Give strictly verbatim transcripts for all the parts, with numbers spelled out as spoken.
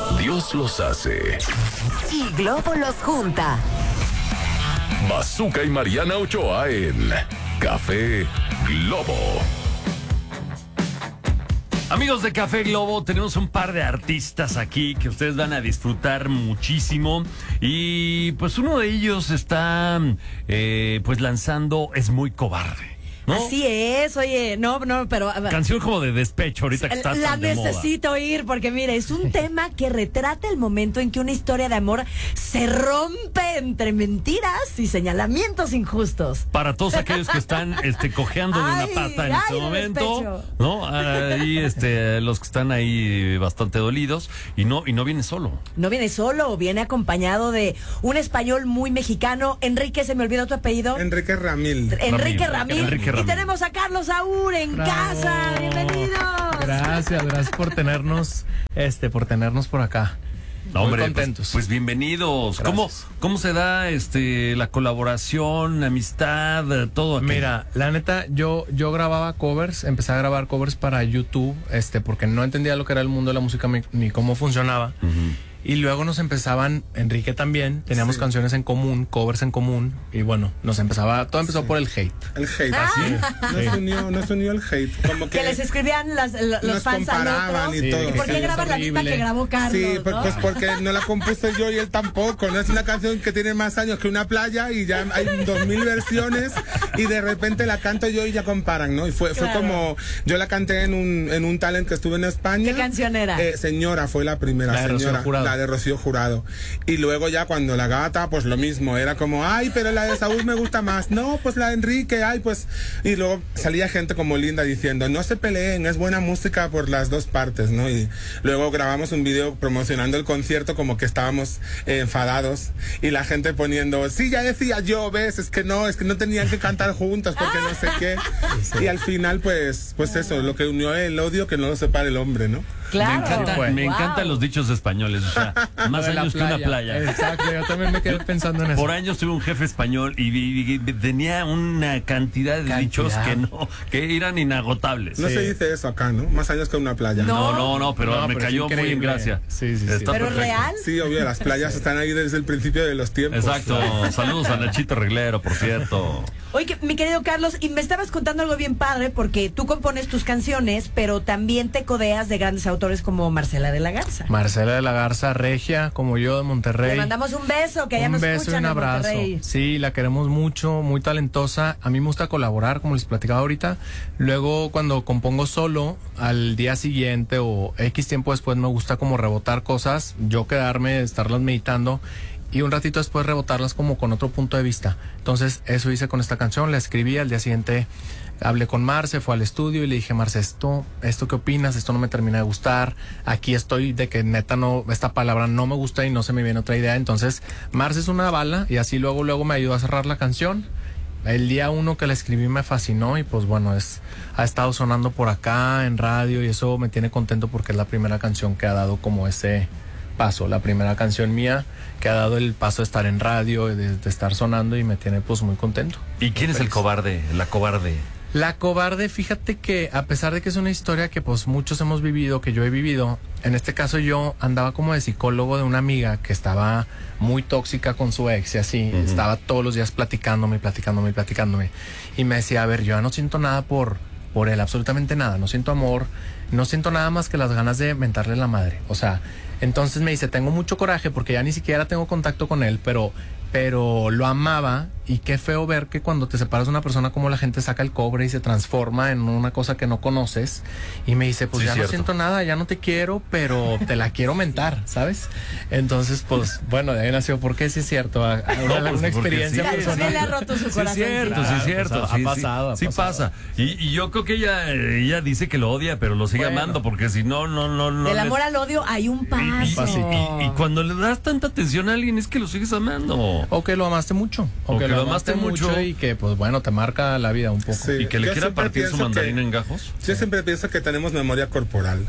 Dios los hace y Globo los junta. Bazooka y Mariana Ochoa en Café Globo. Amigos de Café Globo, tenemos un par de artistas aquí que ustedes van a disfrutar muchísimo. Y pues uno de ellos está eh, pues lanzando Es Muy Cobarde, ¿no? Así es, oye, no, no, pero... Canción como de despecho ahorita que está La tan de necesito moda. oír porque, mire, es un tema que retrata el momento en que una historia de amor se rompe entre mentiras y señalamientos injustos. Para todos aquellos que están este, cojeando de una Ay, pata en ay, este de momento, despecho. ¿no? Ahí este, los que están ahí bastante dolidos y no, y no viene solo. No viene solo, viene acompañado de un español muy mexicano. Enrique, se me olvidó tu apellido. Enrique Ramil. Enrique Ramil. Enrique Ramil. Y tenemos a Carlos Saúl en Bravo. casa. Bienvenidos. Gracias, gracias por tenernos, este, por tenernos por acá. No, hombre, Muy contentos. Pues, pues bienvenidos. ¿Cómo, ¿Cómo se da este la colaboración, amistad, todo aquello? Mira, la neta, yo, yo grababa covers, empecé a grabar covers para YouTube, este, porque no entendía lo que era el mundo de la música ni, ni cómo funcionaba. Uh-huh. Y luego nos empezaban, Enrique también, teníamos sí. canciones en común, covers en común, y bueno, nos empezaba, todo empezó sí. por el hate. El hate, así. Ah. Nos, unió, nos unió el hate. Como que, que les escribían las, los nos fans al otro. Y, sí, todo. ¿Y por qué sí, graban la misma que grabó Carlos? Sí, pues, ¿no? pues porque no la compuse yo y él tampoco. No es una canción que tiene más años que una playa y ya hay dos mil versiones y de repente la canto yo y ya comparan, ¿no? Y fue, claro. fue como, yo la canté en un, en un talent que estuve en España. ¿Qué canción era? Eh, señora fue la primera, la de señora. Rocío Jurado. La de Rocío Jurado. Y luego ya cuando la gata, pues lo mismo, era como, ay, pero la de Saúl me gusta más. No, pues la de Enrique, ay, pues... Y luego salía gente como linda diciendo, no se peleen, es buena música por las dos partes, ¿no? Y luego grabamos un video promocionando el concierto como que estábamos eh, enfadados y la gente poniendo, sí, ya decía yo, ves, es que no, es que no tenían que cantar juntas porque no sé qué. Sí. Y al final, pues, pues eso, lo que unió el odio, que no lo separe el hombre, ¿no? Claro. Me, encanta, me wow. encantan los dichos españoles, o sea, más años que una playa. Exacto, yo también me quedé pensando en eso. Por años tuve un jefe español y, y, y tenía una cantidad de cantidad. dichos que no, que eran inagotables. No sí. se dice eso acá, ¿no? Más años que una playa. No, no, no, pero no, me pero cayó muy en gracia. Sí, sí, sí. ¿Pero perfecto. real? Sí, obvio, las playas están ahí desde el principio de los tiempos. Exacto, saludos a Nachito Reglero, por cierto. Oye, mi querido Carlos, y me estabas contando algo bien padre, porque tú compones tus canciones, pero también te codeas de grandes autores como Marcela de la Garza. Marcela de la Garza, regia, como yo, de Monterrey. Le mandamos un beso, que allá un nos beso escuchan y un abrazo. en Monterrey. Sí, la queremos mucho, muy talentosa. A mí me gusta colaborar, como les platicaba ahorita. Luego, cuando compongo solo, al día siguiente o X tiempo después, me gusta como rebotar cosas, yo quedarme, estarlas meditando y un ratito después rebotarlas como con otro punto de vista. Entonces, eso hice con esta canción, la escribí, al día siguiente hablé con Marce, fue al estudio y le dije, Marce, esto, esto qué opinas, esto no me termina de gustar, aquí estoy de que neta no, esta palabra no me gusta y no se me viene otra idea. Entonces, Marce es una bala y así luego, luego me ayudó a cerrar la canción. El día uno que la escribí me fascinó y pues bueno, es ha estado sonando por acá en radio y eso me tiene contento porque es la primera canción que ha dado como ese paso, la primera canción mía que ha dado el paso de estar en radio, de, de estar sonando y me tiene pues muy contento. ¿Y quién es el cobarde, la cobarde? La cobarde, fíjate que a pesar de que es una historia que pues muchos hemos vivido, que yo he vivido, en este caso yo andaba como de psicólogo de una amiga que estaba muy tóxica con su ex y así, uh-huh. estaba todos los días platicándome, platicándome, platicándome y me decía, a ver, yo ya no siento nada por, por él, absolutamente nada, no siento amor, no siento nada más que las ganas de mentarle la madre, o sea, entonces me dice, tengo mucho coraje porque ya ni siquiera tengo contacto con él, pero... pero lo amaba y qué feo ver que cuando te separas de una persona como la gente saca el cobre y se transforma en una cosa que no conoces y me dice, pues sí, ya cierto. No siento nada, ya no te quiero, pero te la quiero mentar, ¿sabes? Entonces, pues, bueno, de ahí nació, porque sí es cierto, a, a una, no, pues, una experiencia sí, personal. Sí, le ha roto su corazón. Sí es cierto, sí es cierto. Pues, sí, ha pasado, sí, ha sí pasado. pasa. Y, y yo creo que ella, ella dice que lo odia, pero lo sigue bueno. amando, porque si no, no, no, no. Del le... amor al odio hay un paso. Y, y, y, y cuando le das tanta atención a alguien es que lo sigues amando. O que lo amaste mucho. O, o que, que lo amaste mucho. Y que, pues bueno, te marca la vida un poco. Sí. Y que le yo quiera partir su mandarina en gajos. Yo sí. siempre pienso que tenemos memoria corporal.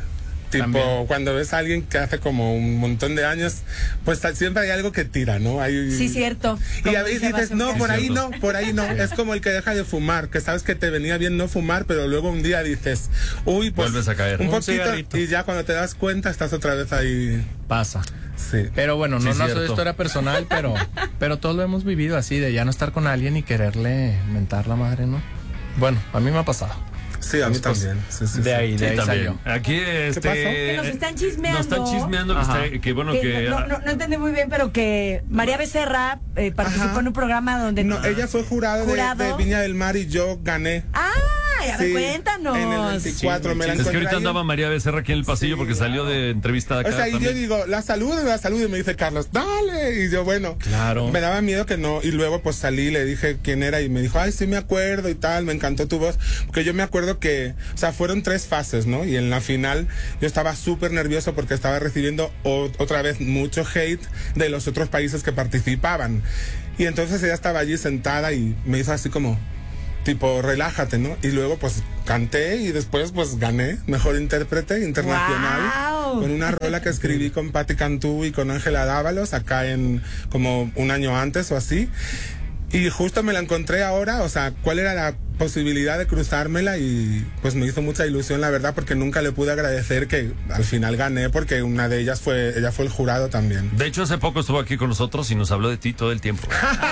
Tipo, También. cuando ves a alguien que hace como un montón de años, pues siempre hay algo que tira, ¿no? Hay, Sí, cierto. Y Como a veces dice dices, no, Bazooka. por ahí cierto. no, por ahí no. Es como el que deja de fumar, que sabes que te venía bien no fumar, pero luego un día dices, uy, pues Vuelves a caer. un Un poquito, cigarrito. y ya cuando te das cuenta estás otra vez ahí. Pasa. Sí. Pero bueno, no Sí, no cierto. soy historia personal, pero, pero todos lo hemos vivido así, de ya no estar con alguien y quererle mentar la madre, ¿no? Bueno, a mí me ha pasado. Sí, a mí también. Sí, sí, De sí. ahí, de Sí, ahí también. salió. Aquí este, pasó? Que nos están chismeando. Nos están chismeando que, Ajá. está- que bueno Que que no, no, no entendí muy bien, pero que María Becerra eh, participó Ajá. en un programa donde... No, ella fue jurado, de- ¿Jurado? De, Viña del Mar y yo gané. ¡Ah! A ver, Sí, cuéntanos. En el veinticuatro me la es que encontré ahorita ahí. andaba María Becerra aquí en el pasillo Sí, porque salió de entrevista acá O sea, y yo también. digo, la salud, la salud, y me dice Carlos, dale. Y yo, bueno, Claro. me daba miedo que no. Y luego, pues salí, le dije quién era y me dijo, ay, sí me acuerdo y tal, me encantó tu voz. Porque yo me acuerdo que, o sea, fueron tres fases, ¿no? Y en la final yo estaba súper nervioso porque estaba recibiendo o- otra vez mucho hate de los otros países que participaban. Y entonces ella estaba allí sentada y me hizo así como, tipo, relájate, ¿no? Y luego, pues, canté y después, pues, gané Mejor Intérprete Internacional. ¡Guau! Con una rola que escribí con Patti Cantú y con Ángela Dávalos acá en como un año antes o así. Y justo me la encontré ahora, o sea, ¿cuál era la posibilidad de cruzármela? Y pues me hizo mucha ilusión, la verdad, porque nunca le pude agradecer que al final gané, porque una de ellas fue, ella fue el jurado también. De hecho, hace poco estuvo aquí con nosotros y nos habló de ti todo el tiempo.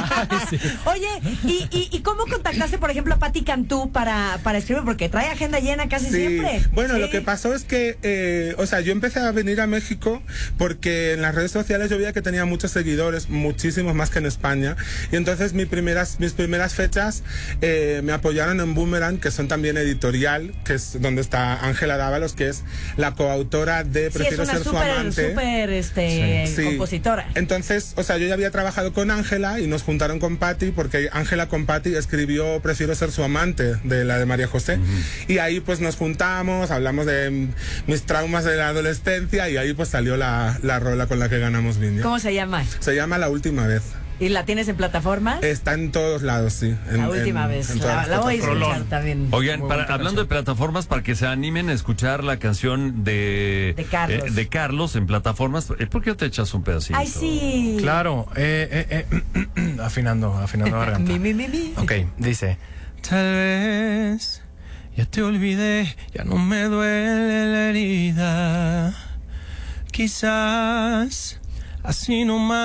Oye, ¿y, y, y cómo contactaste, por ejemplo, a Patti Cantú para, para escribir? Porque trae agenda llena casi Sí. siempre. Bueno, Sí. lo que pasó es que, eh, o sea, yo empecé a venir a México porque en las redes sociales yo veía que tenía muchos seguidores, muchísimos más que en España. Y entonces mis primeras, mis primeras fechas eh, me apoyaron en Boomerang, que son también editorial, que es donde está Ángela Dávalos, que es la coautora de Sí, es Prefiero una ser su súper, amante. súper, este, Sí. compositora. Entonces, o sea, yo ya había trabajado con Ángela y nos juntaron con Patti porque Ángela con Patti escribió Prefiero ser su amante, de la de María José. Y ahí pues nos juntamos, hablamos de mm, mis traumas de la adolescencia y ahí pues salió la, la rola con la que ganamos Viña. ¿Cómo se llama? Se llama La Última Vez. ¿Y la tienes en plataformas? Está en todos lados, sí. En- la última en- vez. en todas La, las la voy a plataformas. escuchar también. Oigan, Muy para, bonita hablando de canción. plataformas, para que se animen a escuchar la canción de, De Carlos. eh, de Carlos en plataformas, eh, ¿por qué no te echas un pedacito? Ay, sí. Claro, eh, eh, eh, afinando, afinando la garganta. Mi, mi, mi, mi. Ok, dice, tal vez ya te olvidé, ya no me duele la herida. Quizás así nomás.